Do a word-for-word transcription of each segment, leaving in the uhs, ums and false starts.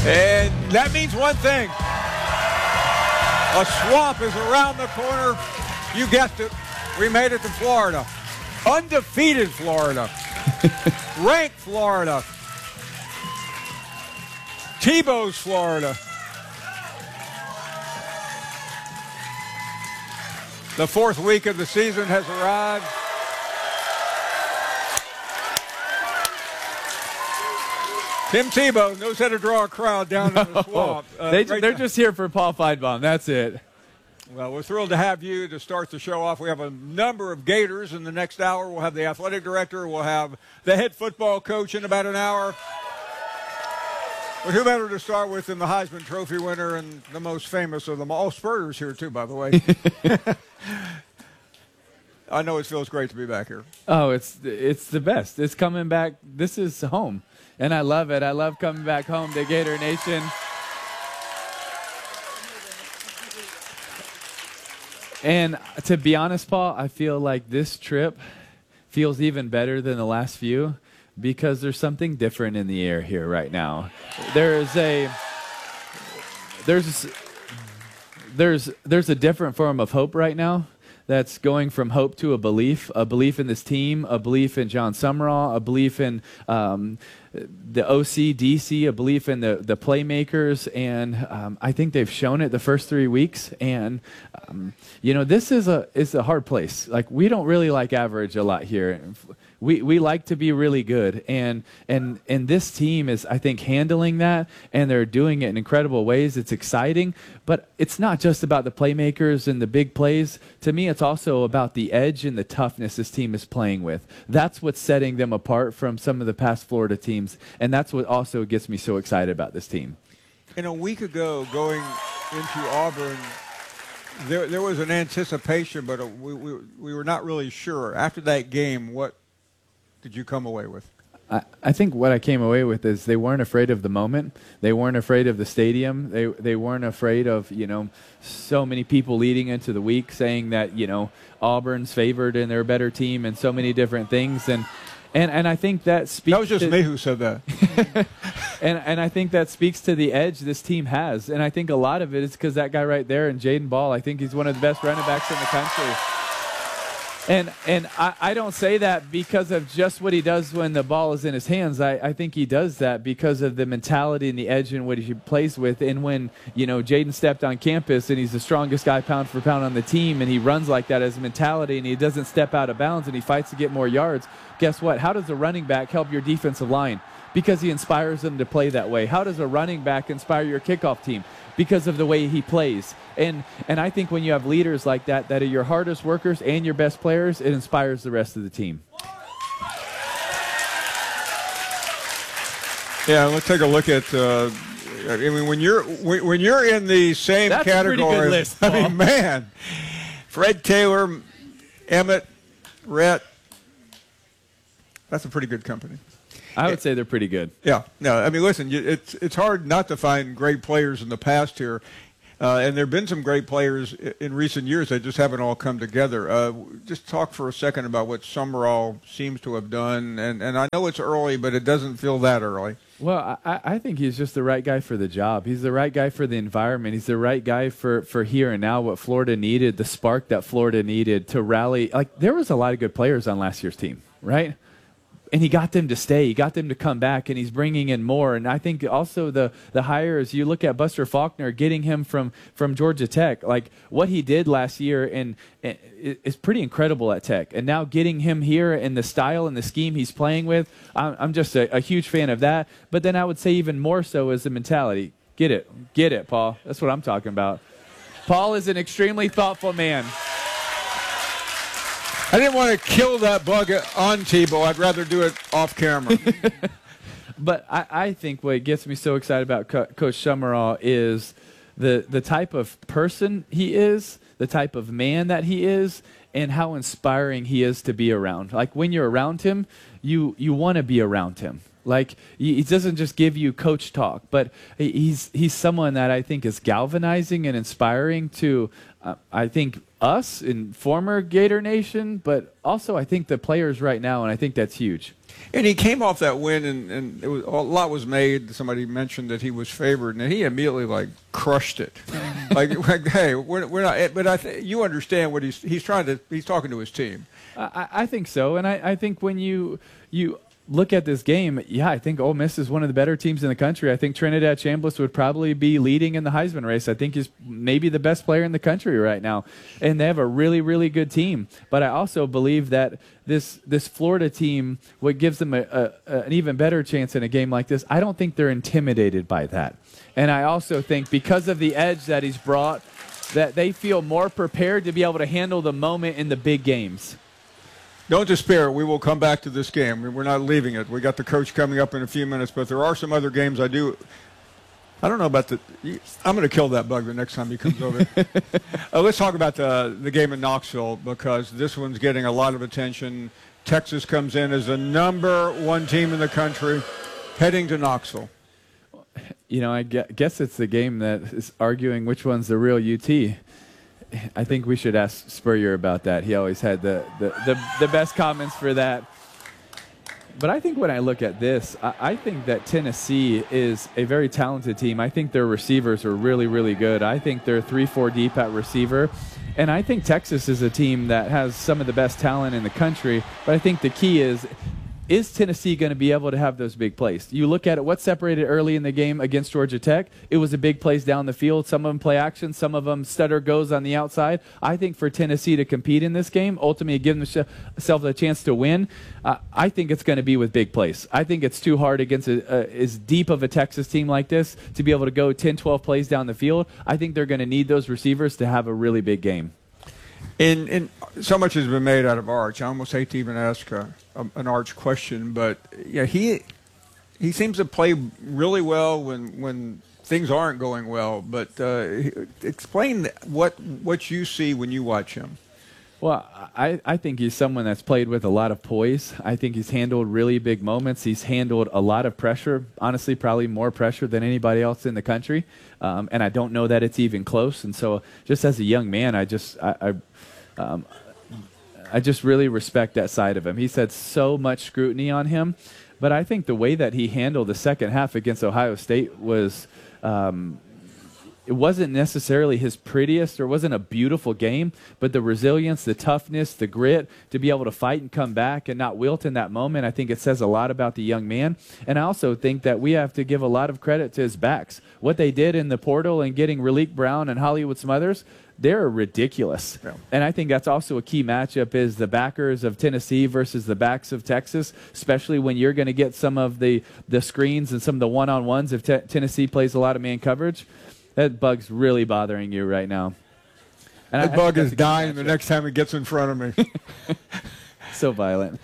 And that means one thing. A swamp is around the corner. You guessed it. We made it to Florida. Undefeated Florida. Ranked Florida. Tebow's Florida. The fourth week of the season has arrived. Tim Tebow knows how to draw a crowd down in the swamp. Uh, they, right they're now. just here for Paul Feinbaum. That's it. Well, we're thrilled to have you to start the show off. We have a number of Gators in the next hour. We'll have the athletic director. We'll have the head football coach in about an hour. But who better to start with than the Heisman Trophy winner and the most famous of them all? Spurrier's here, too, by the way. I know it feels great to be back here. Oh, it's it's the best. It's coming back. This is home. And I love it. I love coming back home to Gator Nation. And to be honest, Paul, I feel like this trip feels even better than the last few because there's something different in the air here right now. There is a there's there's there's a different form of hope right now. That's going from hope to a belief, a belief in this team, a belief in John Summerall, a belief in um, the O C, D C, a belief in the, the playmakers, and um, I think they've shown it the first three weeks. And um, you know, this is a is a hard place. Like, we don't really like average a lot here. We we like to be really good, and and and this team is, I think, handling that, and they're doing it in incredible ways. It's exciting, but it's not just about the playmakers and the big plays. To me, it's also about the edge and the toughness this team is playing with. That's what's setting them apart from some of the past Florida teams, and that's what also gets me so excited about this team. And a week ago, going into Auburn, there there was an anticipation, but a, we, we we were not really sure. After that game, what did you come away with? I, I think what I came away with is they weren't afraid of the moment. They weren't afraid of the stadium. They they weren't afraid of, you know, so many people leading into the week saying that, you know, Auburn's favored and they're a better team and so many different things. And and, and I think that speaks That was just to, me who said that. and and I think that speaks to the edge this team has. And I think a lot of it is because that guy right there, and Jaden Ball, I think he's one of the best running backs in the country. And and I, I don't say that because of just what he does when the ball is in his hands. I, I think he does that because of the mentality and the edge and what he plays with. And when, you know, Jaden stepped on campus and he's the strongest guy pound for pound on the team, and he runs like that as a mentality, and he doesn't step out of bounds, and he fights to get more yards, guess what? How does a running back help your defensive line? Because he inspires them to play that way. How does a running back inspire your kickoff team? Because of the way he plays. And and I think when you have leaders like that, that are your hardest workers and your best players, it inspires the rest of the team. Yeah, let's take a look at. Uh, I mean, when you're when, when you're in the same That's category, a pretty good list, I Paul. mean, man, Fred Taylor, Emmett, Rhett. That's a pretty good company. I would say they're pretty good. Yeah, no, I mean, listen, you, it's it's hard not to find great players in the past here, uh, and there have been some great players in, in recent years that just haven't all come together. Uh, just talk for a second about what Summerall seems to have done, and, and I know it's early, but it doesn't feel that early. Well, I, I think he's just the right guy for the job. He's the right guy for the environment. He's the right guy for, for here and now, what Florida needed, the spark that Florida needed to rally. Like, there was a lot of good players on last year's team, right? And he got them to stay. He got them to come back, and he's bringing in more. And I think also the the hires, you look at Buster Faulkner, getting him from, from Georgia Tech, like what he did last year and, and is pretty incredible at Tech. And now getting him here and the style and the scheme he's playing with, I'm, I'm just a, a huge fan of that. But then I would say even more so is the mentality. Get it. Get it, Paul. That's what I'm talking about. Paul is an extremely thoughtful man. I didn't want to kill that bug on Tebow. I'd rather do it off camera. But I, I think what gets me so excited about Co- Coach Summerall is the, the type of person he is, the type of man that he is, and how inspiring he is to be around. Like, when you're around him, you, you want to be around him. Like, he, he doesn't just give you coach talk, but he's he's someone that I think is galvanizing and inspiring to, uh, I think, us in former Gator Nation, but also I think the players right now, and I think that's huge. And he came off that win, and, and it was, a lot was made. Somebody mentioned that he was favored, and he immediately, like, crushed it. like, like, hey, we're, we're not – but I th- you understand what he's – he's trying to – he's talking to his team. I, I think so, and I, I think when you you – look at this game, yeah, I think Ole Miss is one of the better teams in the country. I think Trinidad Chambliss would probably be leading in the Heisman race. I think he's maybe the best player in the country right now. And they have a really, really good team. But I also believe that this this Florida team, what gives them a, a, an even better chance in a game like this, I don't think they're intimidated by that. And I also think because of the edge that he's brought, that they feel more prepared to be able to handle the moment in the big games. Don't despair. We will come back to this game. We're not leaving it. We got the coach coming up in a few minutes, but there are some other games I do. I don't know about the. I'm going to kill that bug the next time he comes over. uh, let's talk about the the game in Knoxville, because this one's getting a lot of attention. Texas comes in as the number one team in the country, heading to Knoxville. You know, I guess it's the game that is arguing which one's the real U T. I think we should ask Spurrier about that. He always had the, the, the, the best comments for that. But I think when I look at this, I, I think that Tennessee is a very talented team. I think their receivers are really, really good. I think they're three, four deep at receiver. And I think Texas is a team that has some of the best talent in the country. But I think the key is, is Tennessee going to be able to have those big plays? You look at it, what separated early in the game against Georgia Tech, it was a big plays down the field. Some of them play action, some of them stutter goes on the outside. I think for Tennessee to compete in this game, ultimately give themselves a chance to win, uh, I think it's going to be with big plays. I think it's too hard against a, a, as deep of a Texas team like this to be able to go ten, twelve plays down the field. I think they're going to need those receivers to have a really big game. And, and so much has been made out of Arch. I almost hate to even ask a, a, an Arch question, but yeah, he he seems to play really well when when things aren't going well. But uh, explain what what you see when you watch him. Well, I, I think he's someone that's played with a lot of poise. I think he's handled really big moments. He's handled a lot of pressure, honestly, probably more pressure than anybody else in the country. Um, and I don't know that it's even close. And so just as a young man, I just I, I, um, I just really respect that side of him. He's had so much scrutiny on him. But I think the way that he handled the second half against Ohio State was um, – it wasn't necessarily his prettiest or wasn't a beautiful game, but the resilience, the toughness, the grit to be able to fight and come back and not wilt in that moment, I think it says a lot about the young man. And I also think that we have to give a lot of credit to his backs. What they did in the portal and getting Raleek Brown and Hollywood Smothers, they're ridiculous. Yeah. And I think that's also a key matchup is the backers of Tennessee versus the backs of Texas, especially when you're going to get some of the, the screens and some of the one-on-ones if te- Tennessee plays a lot of man coverage. That bug's really bothering you right now. And that I, bug I is dying the next time it gets in front of me. So violent.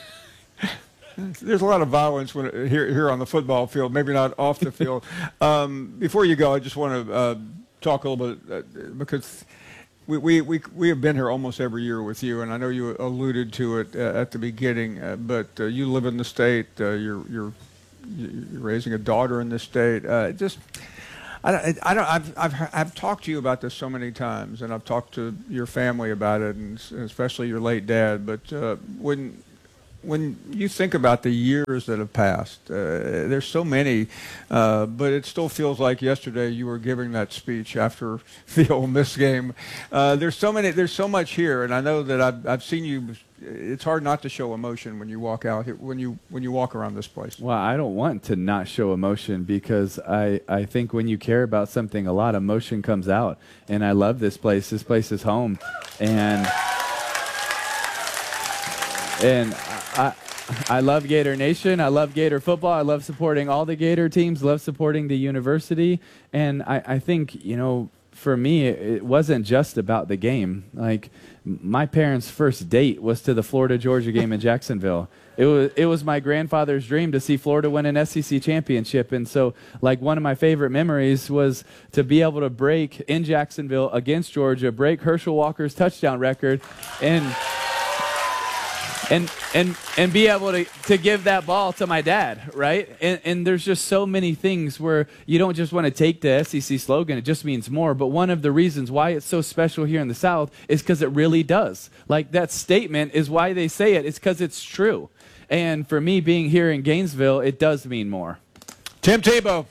There's a lot of violence when it, here here on the football field, maybe not off the field. Um, before you go, I just want to uh, talk a little bit, uh, because we, we, we, we have been here almost every year with you, and I know you alluded to it uh, at the beginning, uh, but uh, you live in the state. Uh, you're, you're, you're raising a daughter in this state. Uh, just... I, I don't. I've, I've I've talked to you about this so many times, and I've talked to your family about it, and especially your late dad. But uh, when when you think about the years that have passed, uh, there's so many, uh, but it still feels like yesterday you were giving that speech after the Ole Miss game. Uh, there's so many. There's so much here, and I know that I've I've seen you. It's hard not to show emotion when you walk out here, when you when you walk around this place. Well, I don't want to not show emotion because I, I think when you care about something, a lot of emotion comes out. And I love this place. This place is home. And and I I love Gator Nation. I love Gator football. I love supporting all the Gator teams. Love supporting the university. And I, I think, you know, for me, it wasn't just about the game. Like, my parents' first date was to the Florida-Georgia game in Jacksonville. It was it was my grandfather's dream to see Florida win an S E C championship. And so, like, one of my favorite memories was to be able to break in Jacksonville against Georgia, break Herschel Walker's touchdown record. And and and and be able to, to give that ball to my dad, right? And, and there's just so many things where you don't just want to take the S E C slogan, it just means more. But one of the reasons why it's so special here in the South is because it really does. Like, that statement is why they say it. It's because it's true. And for me, being here in Gainesville, it does mean more. Tim Tebow.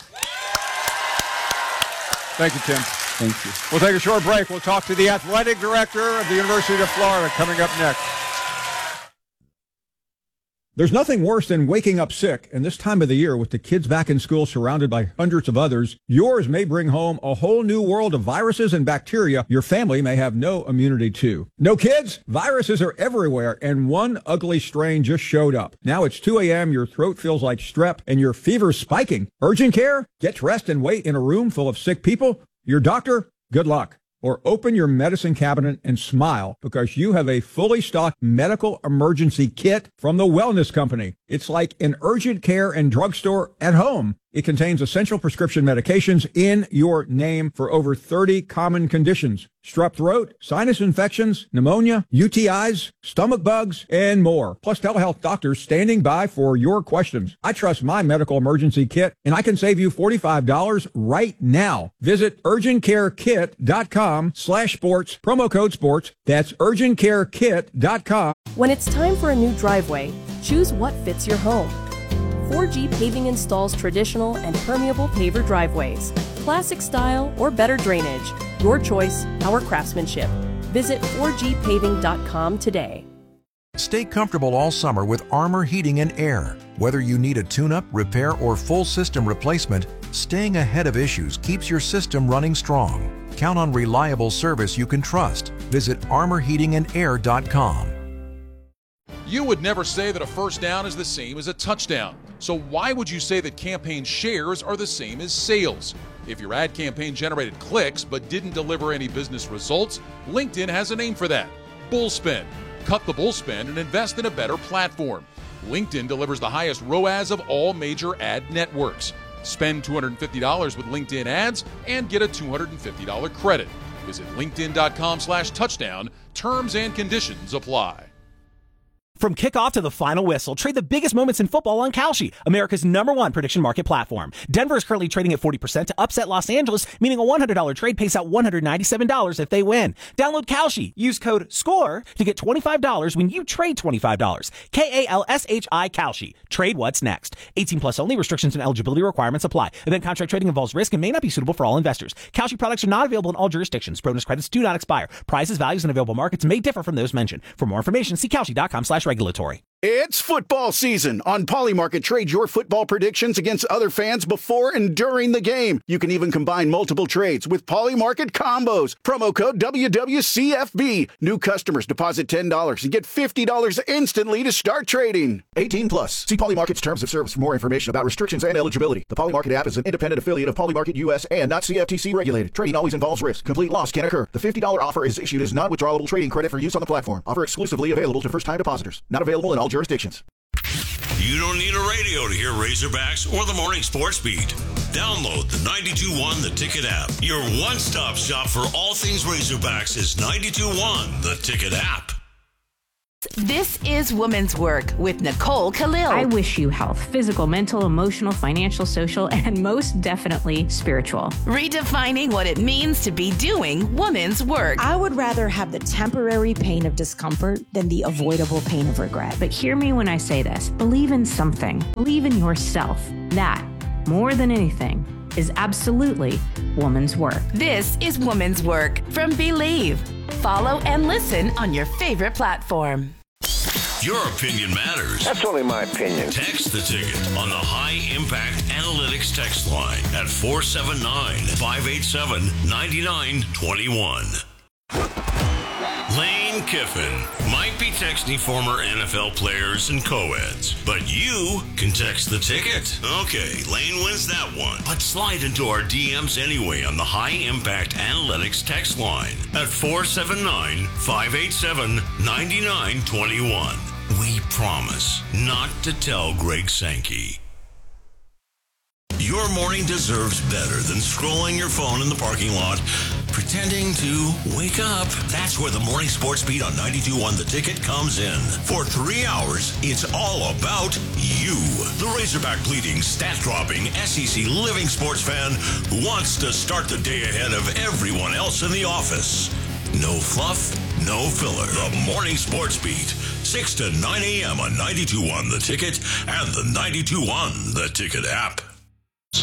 Thank you, Tim. Thank you. We'll take a short break. We'll talk to the athletic director of the University of Florida coming up next. There's nothing worse than waking up sick, and this time of the year with the kids back in school surrounded by hundreds of others, yours may bring home a whole new world of viruses and bacteria your family may have no immunity to. No kids? Viruses are everywhere, and one ugly strain just showed up. Now it's two a.m., your throat feels like strep, and your fever's spiking. Urgent care? Get dressed and wait in a room full of sick people? Your doctor? Good luck. Or open your medicine cabinet and smile because you have a fully stocked medical emergency kit from the Wellness Company. It's like an urgent care and drugstore at home. It contains essential prescription medications in your name for over thirty common conditions. Strep throat, sinus infections, pneumonia, U T Is, stomach bugs, and more. Plus telehealth doctors standing by for your questions. I trust my medical emergency kit, and I can save you forty-five dollars right now. Visit urgentcarekit.com slash sports, promo code sports. That's urgentcarekit dot com. When it's time for a new driveway, choose what fits your home. four G Paving installs traditional and permeable paver driveways, classic style or better drainage. Your choice, our craftsmanship. Visit four G paving dot com today. Stay comfortable all summer with Armor Heating and Air. Whether you need a tune-up, repair, or full system replacement, staying ahead of issues keeps your system running strong. Count on reliable service you can trust. Visit armor heating and air dot com. You would never say that a first down is the same as a touchdown. So why would you say that campaign shares are the same as sales? If your ad campaign generated clicks but didn't deliver any business results, LinkedIn has a name for that: Bullspend. Cut the bullspend and invest in a better platform. LinkedIn delivers the highest R O A S of all major ad networks. Spend two hundred fifty dollars with LinkedIn ads and get a two hundred fifty dollars credit. Visit linkedin.com slash touchdown. Terms and conditions apply. From kickoff to the final whistle, trade the biggest moments in football on Kalshi, America's number one prediction market platform. Denver is currently trading at forty percent to upset Los Angeles, meaning a one hundred dollars trade pays out one hundred ninety-seven dollars if they win. Download Kalshi. Use code SCORE to get twenty-five dollars when you trade twenty-five dollars. K A L S H I Kalshi. Trade what's next. eighteen plus only. Restrictions and eligibility requirements apply. Event contract trading involves risk and may not be suitable for all investors. Kalshi products are not available in all jurisdictions. Bonus credits do not expire. Prices, values, and available markets may differ from those mentioned. For more information, see Kalshi.com slash regulatory. It's football season. On Polymarket, trade your football predictions against other fans before and during the game. You can even combine multiple trades with Polymarket combos. Promo code W W C F B. New customers deposit ten dollars and get fifty dollars instantly to start trading. eighteen plus. See Polymarket's terms of service for more information about restrictions and eligibility. The Polymarket app is an independent affiliate of Polymarket U S and not C F T C regulated. Trading always involves risk. Complete loss can occur. The fifty dollars offer is issued as non-withdrawable trading credit for use on the platform. Offer exclusively available to first-time depositors. Not available in all jurisdictions. You don't need a radio to hear Razorbacks or the Morning Sports Beat. Download the ninety-two point one The Ticket app. Your one-stop shop for all things Razorbacks is ninety-two point one The Ticket app. This is Women's Work with Nicole Khalil. I wish you health, physical, mental, emotional, financial, social, and most definitely spiritual. Redefining what it means to be doing women's work. I would rather have the temporary pain of discomfort than the avoidable pain of regret. But hear me when I say this. Believe in something. Believe in yourself. That, more than anything, is absolutely woman's work. This is Women's Work from Believe. Follow and listen on your favorite platform. Your opinion matters. That's only my opinion. Text the ticket on the High Impact Analytics text line at four seven nine, five eight seven, nine nine two one. Lane Kiffin might be texting former N F L players and co-eds, but you can text the ticket. Okay, Lane wins that one. But slide into our D Ms anyway on the High Impact Analytics text line at four seven nine, five eight seven, nine nine two one. We promise not to tell Greg Sankey. Your morning deserves better than scrolling your phone in the parking lot, pretending to wake up. That's where the Morning Sports Beat on ninety-two point one The Ticket comes in. For three hours, it's all about you. The Razorback bleeding, stat-dropping, S E C living sports fan who wants to start the day ahead of everyone else in the office. No fluff, no filler. The Morning Sports Beat, six to nine a.m. on ninety-two point one The Ticket and the ninety-two point one The Ticket app.